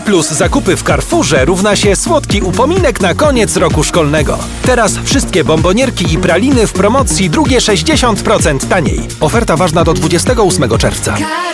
plus zakupy w Carrefourze równa się słodki upominek na koniec roku szkolnego. Teraz wszystkie bombonierki i praliny w promocji, drugie 60% taniej. Oferta ważna do 28 czerwca.